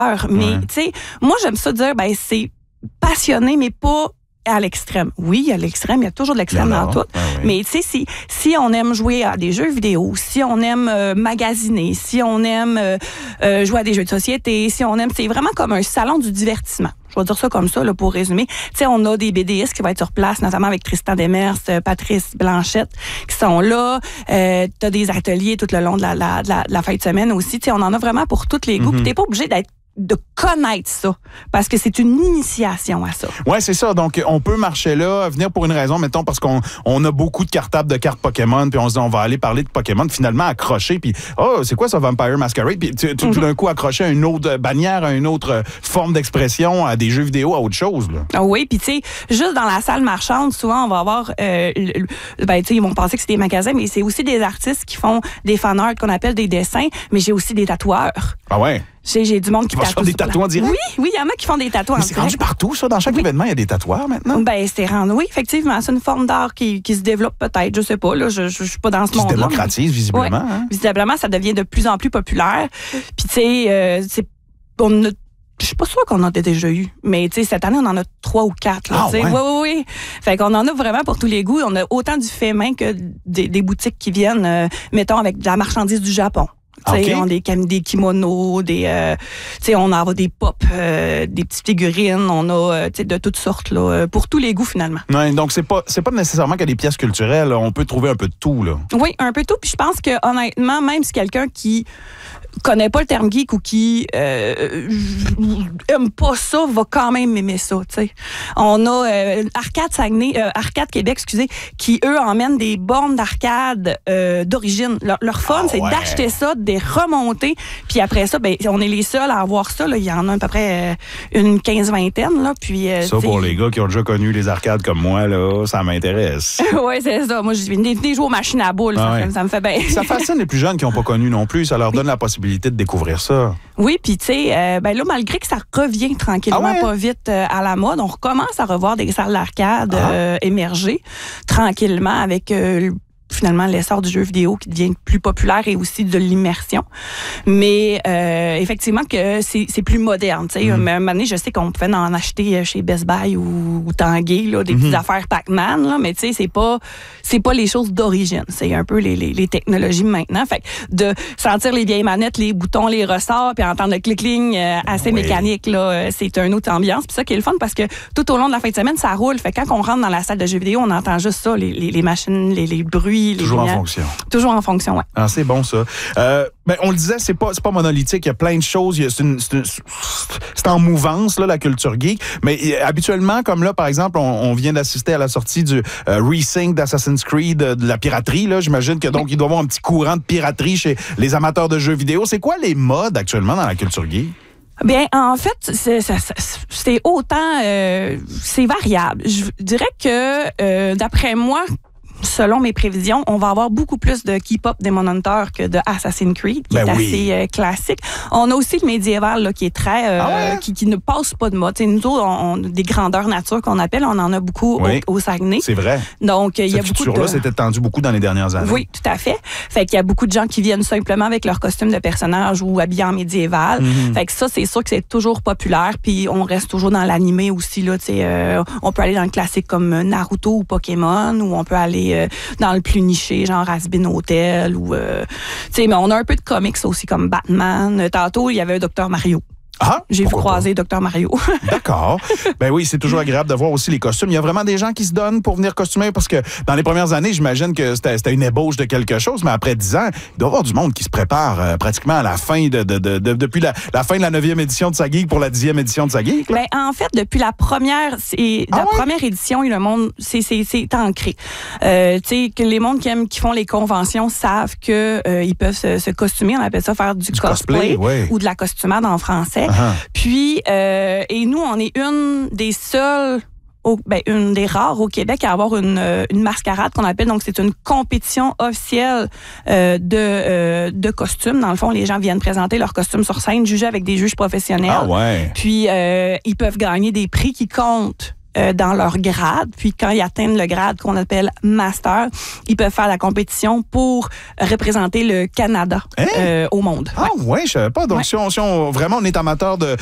Mais, tu sais, moi, j'aime ça dire, ben, c'est passionné, mais pas à l'extrême. Oui, il y a l'extrême, il y a toujours de l'extrême dans tout. Mais tu sais, si on aime jouer à des jeux vidéo, si on aime magasiner, si on aime jouer à des jeux de société, si on aime, c'est vraiment comme un salon du divertissement. Je vais dire ça comme ça, là, pour résumer. Tu sais, on a des BDistes qui vont être sur place, notamment avec Tristan Demers, Patrice Blanchette, qui sont là. T'as des ateliers tout le long de la fin de semaine aussi. Tu sais, on en a vraiment pour tous les goûts. Puis t'es pas obligé de connaître ça, parce que c'est une initiation à ça. Oui, c'est ça. Donc, on peut marcher là, venir pour une raison, mettons, parce qu'on a beaucoup de cartables de cartes Pokémon, puis on se dit, on va aller parler de Pokémon, finalement, accrocher, puis, c'est quoi ça, Vampire Masquerade? Puis, tout d'un coup, accrocher à une autre bannière, à une autre forme d'expression, à des jeux vidéo, à autre chose, là. Oui, puis, tu sais, juste dans la salle marchande, souvent, on va avoir, ben, tu sais, ils vont penser que c'est des magasins, mais c'est aussi des artistes qui font des fan art qu'on appelle des dessins, mais j'ai aussi des tatoueurs. Ah ouais? J'ai du monde qui tatoue. Des tatouages en direct? Oui, il y en a qui font des tatouages. Mais c'est rendu partout, ça. Dans chaque événement, il y a des tatoueurs maintenant. Ben, c'est rendu, oui, effectivement. C'est une forme d'art qui se développe peut-être. Je sais pas, là. Je suis pas dans ce monde-là. Qui se démocratise, visiblement. Ouais. Hein? Visiblement, ça devient de plus en plus populaire. Puis, tu sais, je suis pas sûre qu'on en a déjà eu, mais tu sais, cette année, on en a 3 ou 4. Là, oui. Fait qu'on en a vraiment pour tous les goûts. On a autant du fait main que des boutiques qui viennent, mettons, avec de la marchandise du Japon. Okay. On a des kimonos, on a des pop, des petites figurines, on a de toutes sortes là, pour tous les goûts finalement. Ouais, donc c'est pas nécessairement que des pièces culturelles, là. On peut trouver un peu de tout là. Oui, un peu de tout. Puis je pense que honnêtement, même si quelqu'un qui connaît pas le terme geek ou qui aime pas ça, va quand même aimer ça, tu sais. On a Arcade Québec, qui eux emmènent des bornes d'arcade d'origine. Leur fun, c'est d'acheter ça, de les remonter, puis après ça, ben on est les seuls à avoir ça. Là. Il y en a à peu près une 15-20 là. Puis ça pour les gars qui ont déjà connu les arcades comme moi là, ça m'intéresse. Oui, c'est ça. Moi, je viens jouer aux machines à boules, ça me fait bien. Ça fascine les plus jeunes qui n'ont pas connu non plus. Ça leur donne la possibilité de découvrir ça. Oui, puis tu sais, ben là, malgré que ça revient tranquillement, pas vite à la mode, on recommence à revoir des salles d'arcade émerger tranquillement avec finalement l'essor du jeu vidéo qui devient plus populaire et aussi de l'immersion. Mais effectivement que c'est plus moderne. Tu sais, un moment donné, je sais qu'on pouvait en acheter chez Best Buy ou Tanguay, là, des petites affaires Pac-Man, là, mais tu sais, c'est pas les choses d'origine. C'est un peu les technologies maintenant. Fait que de sentir les vieilles manettes, les boutons, les ressorts, puis entendre le clic-cling assez mécanique, là, c'est une autre ambiance. Puis ça qui est le fun parce que tout au long de la fin de semaine, ça roule. Fait que quand on rentre dans la salle de jeux vidéo, on entend juste ça, les machines, les bruits. Toujours en fonction. Toujours en fonction, oui. Ah, c'est bon, ça. Ben, on le disait, c'est pas monolithique. Il y a plein de choses. C'est en mouvance, là, la culture geek. Mais habituellement, comme là, par exemple, on vient d'assister à la sortie du resync d'Assassin's Creed, de la piraterie. Là, j'imagine que donc il doit y avoir un petit courant de piraterie chez les amateurs de jeux vidéo. C'est quoi les modes actuellement dans la culture geek? Bien, en fait, c'est autant... c'est variable. Je dirais que, d'après moi... Selon mes prévisions, on va avoir beaucoup plus de K-pop Demon Hunter que de Assassin's Creed, qui est assez classique. On a aussi le médiéval là, qui est très qui ne passe pas de mode. T'sais, nous autres, on a des grandeurs nature qu'on appelle, on en a beaucoup au Saguenay. C'est vrai. Donc il y a beaucoup là s'est étendu beaucoup dans les dernières années. Oui, tout à fait. Fait qu'il y a beaucoup de gens qui viennent simplement avec leur costume de personnage ou habillés en médiéval. Fait que ça, c'est sûr que c'est toujours populaire. Puis on reste toujours dans l'animé aussi là. On peut aller dans le classique comme Naruto ou Pokémon, ou on peut aller dans le plus niché, genre Asbin Hotel, ou mais on a un peu de comics aussi comme Batman. Tantôt, il y avait Dr Mario. Ah, j'ai vu croiser Dr Mario. D'accord. Ben oui, c'est toujours agréable de voir aussi les costumes. Il y a vraiment des gens qui se donnent pour venir costumer parce que dans les premières années, j'imagine que c'était une ébauche de quelque chose, mais après 10 ans, il doit y avoir du monde qui se prépare pratiquement à la fin depuis la fin de la 9e édition de Sa Geek pour la 10e édition de Sa Geek. Ben, en fait, depuis la première première édition, le monde, c'est ancré. Tu sais, que les mondes qui font les conventions savent que ils peuvent se costumer. On appelle ça faire du cosplay ou de la costumade en français. Puis, et nous, on est une des seules, une des rares au Québec à avoir une mascarade qu'on appelle, donc c'est une compétition officielle de costumes. Dans le fond, les gens viennent présenter leurs costumes sur scène, jugés avec des juges professionnels. Ah ouais. Puis, ils peuvent gagner des prix qui comptent dans leur grade. Puis quand ils atteignent le grade qu'on appelle master, ils peuvent faire la compétition pour représenter le Canada au monde. Ah ouais, je savais pas. Donc, si on vraiment on est amateur